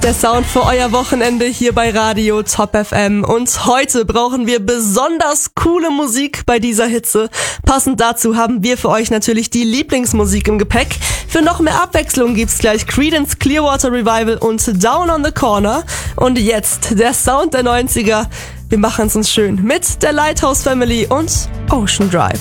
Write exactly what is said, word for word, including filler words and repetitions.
der Sound für euer Wochenende hier bei Radio Top F M. Und heute brauchen wir besonders coole Musik bei dieser Hitze. Passend dazu haben wir für euch natürlich die Lieblingsmusik im Gepäck. Für noch mehr Abwechslung gibt's gleich Creedence Clearwater Revival und Down on the Corner. Und jetzt der Sound der neunziger. Wir machen es uns schön mit der Lighthouse Family und Ocean Drive.